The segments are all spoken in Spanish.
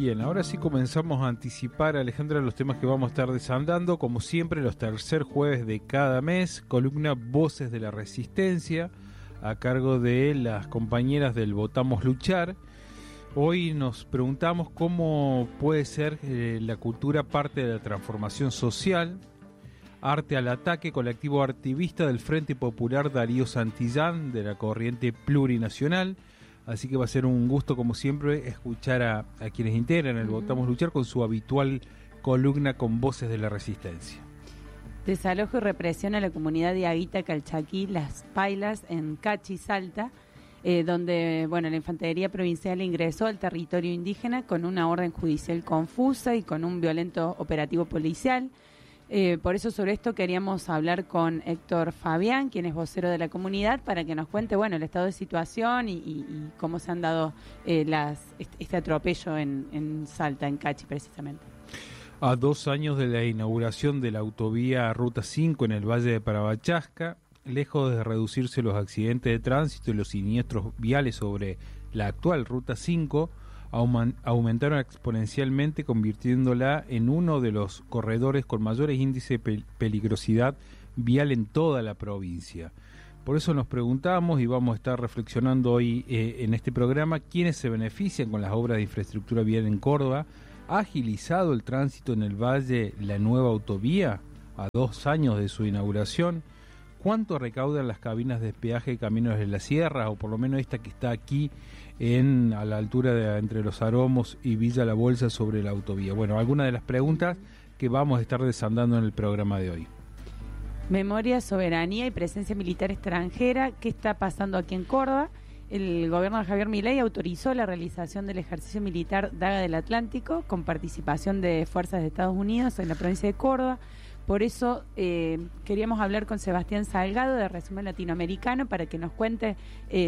Bien, ahora sí comenzamos a anticipar, Alejandra, los temas que vamos a estar desandando. Como siempre, los tercer jueves de cada mes, columna Voces de la Resistencia, a cargo de las compañeras del Votamos Luchar. Hoy nos preguntamos cómo puede ser la cultura parte de la transformación social. Arte al Ataque, colectivo artivista del Frente Popular Darío Santillán, de la corriente plurinacional. Así que va a ser un gusto, como siempre, escuchar a quienes integran el Votamos Luchar con su habitual columna con Voces de la Resistencia. Desalojo y represión a la comunidad de Aguita, Calchaquí, Las Pailas, en Cachi, Salta, donde la Infantería Provincial ingresó al territorio indígena con una orden judicial confusa y con un violento operativo policial. Por eso sobre esto queríamos hablar con Héctor Fabián, quien es vocero de la comunidad, para que nos cuente el estado de situación y cómo se han dado este atropello en Salta, en Cachi precisamente. A 2 años de la inauguración de la autovía Ruta 5 en el Valle de Parabachasca, lejos de reducirse los accidentes de tránsito y los siniestros viales sobre la actual Ruta 5, aumentaron exponencialmente, convirtiéndola en uno de los corredores con mayores índices de peligrosidad vial en toda la provincia. Por eso nos preguntamos y vamos a estar reflexionando hoy en este programa quiénes se benefician con las obras de infraestructura vial en Córdoba. ¿Ha agilizado el tránsito en el valle la nueva autovía a 2 años de su inauguración? ¿Cuánto recaudan las cabinas de peaje de Caminos de la Sierra, o por lo menos esta que está aquí a la altura de entre Los Aromos y Villa La Bolsa sobre la autovía? Bueno, algunas de las preguntas que vamos a estar desandando en el programa de hoy. Memoria, soberanía y presencia militar extranjera. ¿Qué está pasando aquí en Córdoba? El gobierno de Javier Milei autorizó la realización del ejercicio militar Daga del Atlántico con participación de fuerzas de Estados Unidos en la provincia de Córdoba. Por eso queríamos hablar con Sebastián Salgado de Resumen Latinoamericano para que nos cuente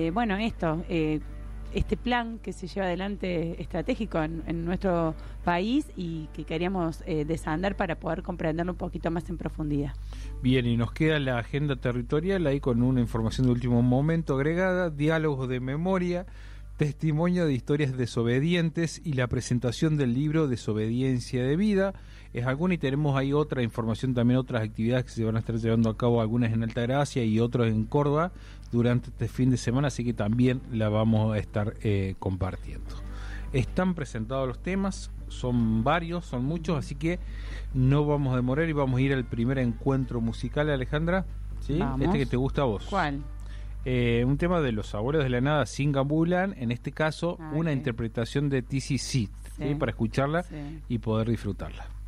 este plan que se lleva adelante estratégico en nuestro país y que queríamos desandar para poder comprenderlo un poquito más en profundidad. Bien, y nos queda la agenda territorial ahí con una información de último momento agregada, diálogos de memoria, testimonio de historias desobedientes y la presentación del libro Desobediencia de Vida. Es alguna, y tenemos ahí otra información, también otras actividades que se van a estar llevando a cabo, algunas en Altagracia y otras en Córdoba durante este fin de semana, así que también la vamos a estar compartiendo. Están presentados los temas, son varios, son muchos, así que no vamos a demorar y vamos a ir al primer encuentro musical, Alejandra. ¿Sí? Vamos. Este que te gusta a vos. ¿Cuál? Un tema de los Abuelos de la Nada, Singambulan, en este caso una okay. interpretación de T.C. Seed, ¿sí? Para escucharla y poder disfrutarla.